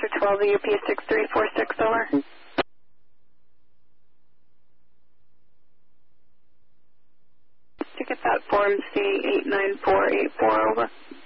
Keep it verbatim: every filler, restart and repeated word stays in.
twelve U P six three four six, over. Ticket that form C eight nine four eight four, over.